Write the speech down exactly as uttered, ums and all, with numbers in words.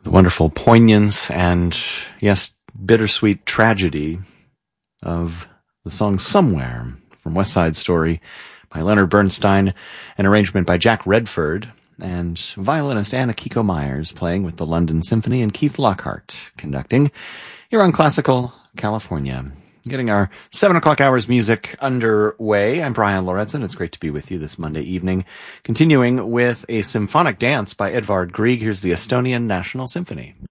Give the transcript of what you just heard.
the wonderful poignance and, yes, bittersweet tragedy of the song Somewhere from West Side Story by Leonard Bernstein, an arrangement by Jack Redford, and violinist Anna Kiko Myers playing with the London Symphony and Keith Lockhart conducting here on Classical California. Getting our seven o'clock hours music underway. I'm Brian Lorentzen. It's great to be with you this Monday evening. Continuing with a symphonic dance by Edvard Grieg. Here's the Estonian National Symphony.